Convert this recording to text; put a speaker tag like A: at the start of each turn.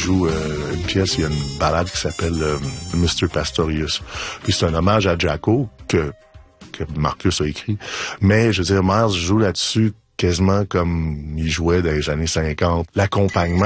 A: joue une pièce, il y a une ballade qui s'appelle Mr. Pastorius. Puis c'est un hommage à Jacko que Marcus a écrit. Mais, je veux dire, Miles joue là-dessus quasiment comme il jouait dans les années 50. L'accompagnement